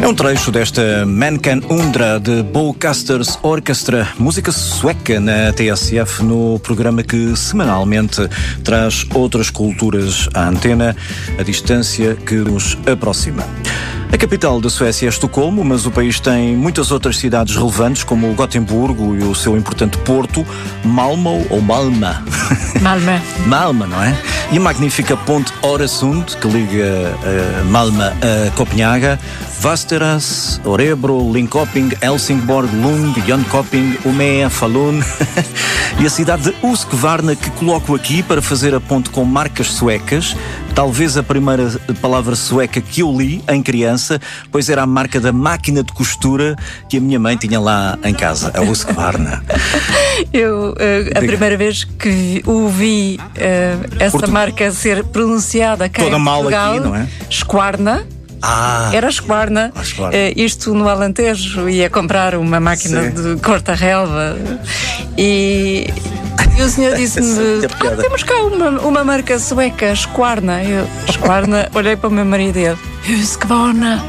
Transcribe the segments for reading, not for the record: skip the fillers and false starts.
É um trecho desta Mankan Undra de Bowcasters Orchestra, música sueca na TSF, no programa que semanalmente traz outras culturas à antena, a distância que nos aproxima. A capital da Suécia é Estocolmo, mas o país tem muitas outras cidades relevantes, como Gotemburgo e o seu importante porto, Malmö ou Malmö. Malmö, não é? E a magnífica ponte Öresund, que liga Malmö a Copenhaga, Västerås, Örebro, Linköping, Helsingborg, Lund, Jönköping, Umeå, Falun e a cidade de Husqvarna, que coloco aqui para fazer a ponte com marcas suecas. Talvez a primeira palavra sueca que eu li em criança, pois era a marca da máquina de costura que a minha mãe tinha lá em casa, a Husqvarna. A primeira vez que ouvi essa marca ser pronunciada cá toda em mal Portugal, aqui, não é? Esquarna. Era Esquarna. Isto no Alentejo, ia comprar uma máquina de corta-relva e o senhor disse-me: temos cá uma marca sueca, Esquarna. Esquarna, olhei para o meu marido e ele: Husqvarna.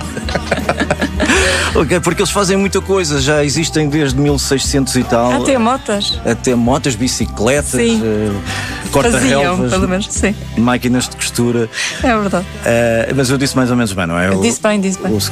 Porque eles fazem muita coisa, já existem desde 1600 e tal. Até motas, bicicletas, corta-relvas, pelo menos, sim. Máquinas de costura. É verdade. Mas eu disse mais ou menos bem, não é? Disse bem.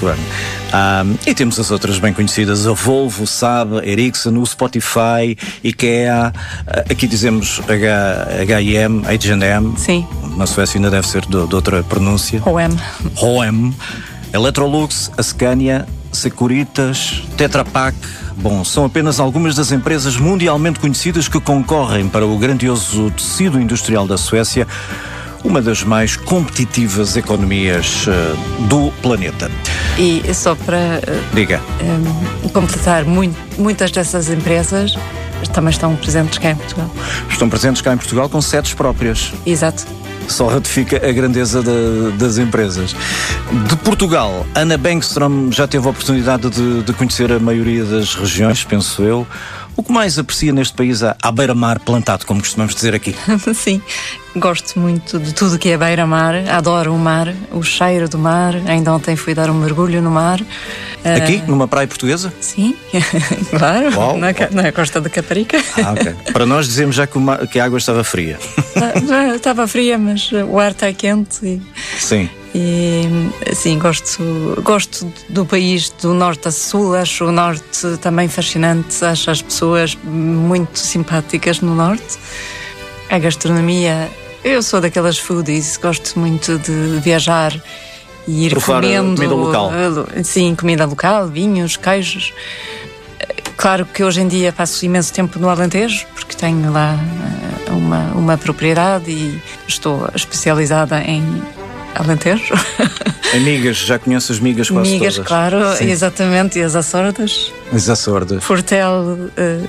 E temos as outras bem conhecidas: a Volvo, Saab, Ericsson, o Spotify, IKEA. Aqui dizemos H&M, H&M. Sim. Na Suécia ainda deve ser de outra pronúncia. H&M. Electrolux, a Scania, Securitas, Tetra Pak. Bom, são apenas algumas das empresas mundialmente conhecidas que concorrem para o grandioso tecido industrial da Suécia, uma das mais competitivas economias do planeta. E só para completar, muitas dessas empresas também estão presentes cá em Portugal. Estão presentes cá em Portugal com sedes próprias. Exato. Só ratifica a grandeza das empresas. De Portugal, Ana Bengström já teve a oportunidade de conhecer a maioria das regiões, penso eu. O que mais aprecia neste país à beira-mar plantado, como costumamos dizer aqui? Sim, gosto muito de tudo que é beira-mar, adoro o mar, o cheiro do mar. Ainda ontem fui dar um mergulho no mar. Aqui, numa praia portuguesa? Sim, claro, na Costa da Caparica. Ok. Para nós dizemos já que a água estava fria. Estava fria, mas o ar está quente. Sim. E sim, gosto do país do norte a sul. Acho o norte também fascinante, acho as pessoas muito simpáticas no norte. A gastronomia, eu sou daquelas foodies, gosto muito de viajar e ir comendo comida local. Sim, comida local, vinhos, queijos. Claro que hoje em dia passo imenso tempo no Alentejo, porque tenho lá uma propriedade e estou especializada em Alentejo. Amigas, já conheço as migas quase migas, todas. Claro, sim. Exatamente, e as Açordas. As Açordas. Portel,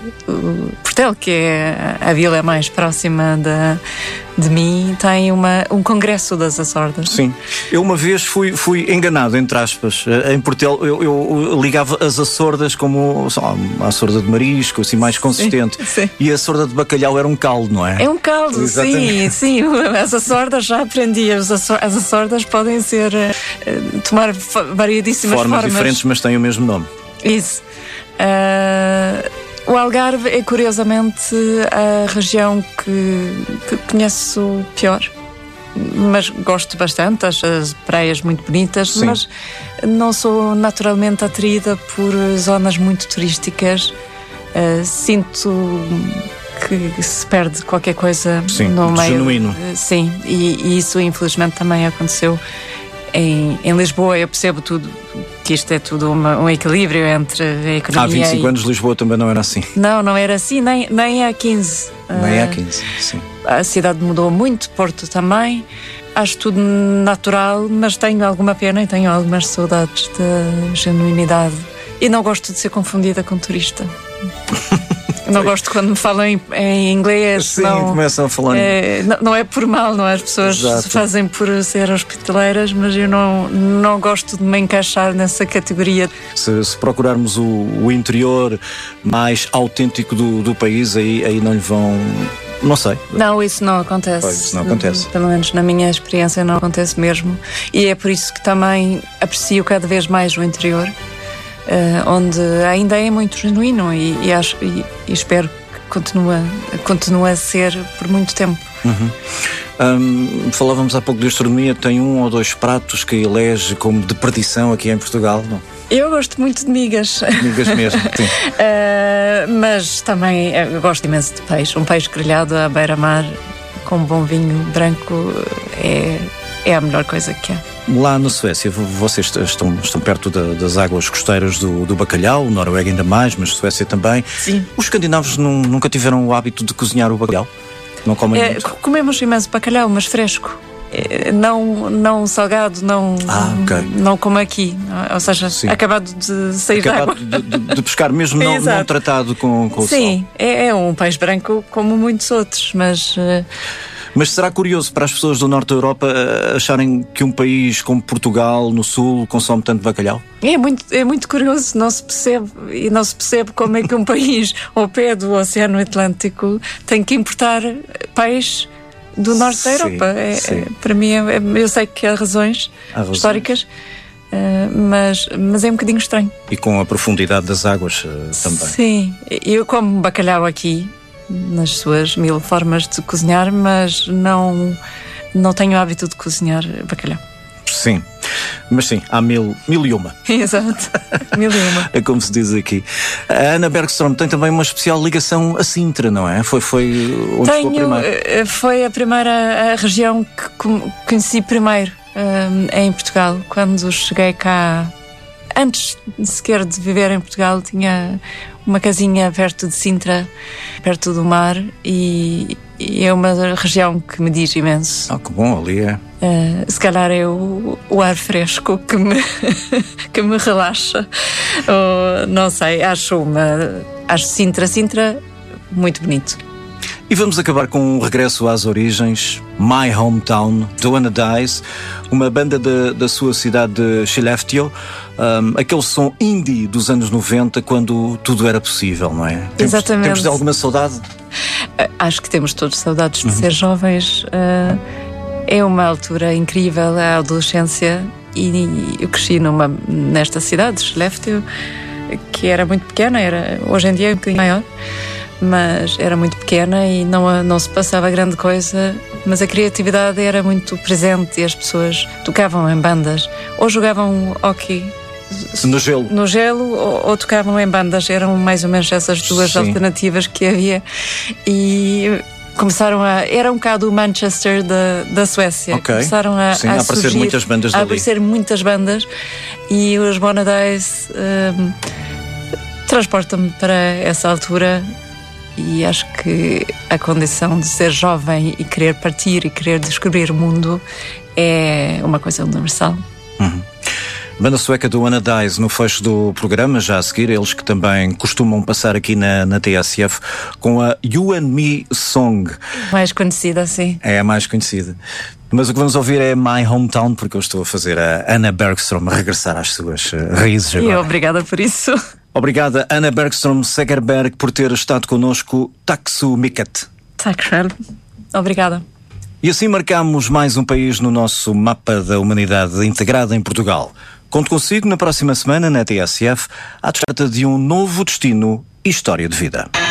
que é a vila mais próxima de mim, tem um congresso das Açordas. Sim. Eu uma vez fui enganado, entre aspas. Em Portel eu ligava as Açordas como a Açorda de marisco, assim, mais consistente. Sim. E a Açorda de bacalhau era um caldo, não é? É um caldo, exatamente. Sim. As Açordas já aprendi. As Açordas podem ser tomar variedíssimas formas diferentes, mas têm o mesmo nome. Isso. O Algarve é curiosamente a região que conheço pior, mas gosto bastante, acho as praias muito bonitas. Sim. Mas não sou naturalmente atraída por zonas muito turísticas. Sinto que se perde qualquer coisa. Sim, no meio genuíno. Sim, e isso infelizmente também aconteceu em Lisboa. Eu percebo tudo, que isto é tudo um equilíbrio entre a economia. Há 25 anos Lisboa também não era assim. Não era assim, nem há 15. Nem há 15, sim. A cidade mudou muito, Porto também. Acho tudo natural, mas tenho alguma pena e tenho algumas saudades da genuinidade. E não gosto de ser confundida com turista. Não gosto quando me falam em inglês. Sim, começam a falar. Não é por mal, não é? As pessoas fazem por ser hospitaleiras, mas eu não gosto de me encaixar nessa categoria. Se procurarmos o interior mais autêntico do país, aí não lhe vão Não sei. Não, isso não acontece. Pois, isso não acontece. Pelo menos na minha experiência não acontece mesmo. E é por isso que também aprecio cada vez mais o interior, onde ainda é muito genuíno e espero que continue a ser por muito tempo. Falávamos há pouco de gastronomia. Tem 1 ou 2 pratos que elege como de perdição aqui em Portugal, não? Eu gosto muito de migas. Migas mesmo, sim. Mas também gosto imenso de peixe. Um peixe grelhado à beira-mar com um bom vinho branco é a melhor coisa que há. Lá na Suécia, vocês estão perto das águas costeiras do bacalhau, Noruega ainda mais, mas Suécia também. Sim. Os escandinavos nunca tiveram o hábito de cozinhar o bacalhau? Não comem muito? Comemos imenso bacalhau, mas fresco. Não salgado, não como aqui, ou seja, sim, acabado de sair da água. De pescar, mesmo não tratado com o sal. Sim, é um peixe branco como muitos outros, Mas será curioso para as pessoas do norte da Europa acharem que um país como Portugal, no sul, consome tanto bacalhau? É muito curioso, não se percebe como é que um país ao pé do Oceano Atlântico tem que importar peixe do norte da Europa. Para mim, eu sei que há razões históricas, mas é um bocadinho estranho. E com a profundidade das águas também. Sim, eu como bacalhau aqui, nas suas 1000 formas de cozinhar, mas não tenho o hábito de cozinhar bacalhau. Sim, mas sim, há mil e uma. Exato, 1001. É como se diz aqui. A Anna Bergström tem também uma especial ligação a Sintra, não é? Foi onde chegou primeiro? Foi a primeira região que conheci primeiro em Portugal. Quando cheguei cá, antes sequer de viver em Portugal, tinha uma casinha perto de Sintra, perto do mar, e é uma região que me diz imenso. Que bom, ali é. Se calhar é o ar fresco que me relaxa. Não sei, acho Sintra muito bonito. E vamos acabar com um regresso às origens. My Hometown, do Anna Dies, uma banda da sua cidade de Skellefteå, aquele som indie dos anos 90, quando tudo era possível, não é? Exatamente. Temos de alguma saudade? Acho que temos todos saudades de ser jovens. É uma altura incrível, a adolescência, e eu cresci nesta cidade de Skellefteå, que era muito pequena, hoje em dia é um bocadinho maior, mas era muito pequena e não se passava grande coisa, mas a criatividade era muito presente e as pessoas tocavam em bandas ou jogavam hóquei no gelo ou tocavam em bandas. Eram mais ou menos essas duas alternativas que havia, e começaram era um bocado o Manchester da Suécia. Okay. Começaram a aparecer muitas bandas dali. A aparecer muitas bandas, e os Anna Dies transportam-me para essa altura. E acho que a condição de ser jovem e querer partir e querer descobrir o mundo é uma coisa universal. Banda sueca do Anna Dies no fecho do programa, já a seguir, eles que também costumam passar aqui na TSF com a You and Me Song. Mais conhecida, sim. É a mais conhecida. Mas o que vamos ouvir é My Hometown, porque eu estou a fazer a Anna Bergström regressar às suas raízes agora. E obrigada por isso. Obrigada, Anna Bergström Segerberg, por ter estado connosco. Tack så mycket. Tack själv. Obrigada. E assim marcamos mais um país no nosso mapa da humanidade integrada em Portugal. Conto consigo na próxima semana na TSF, à descoberta de um novo destino e história de vida.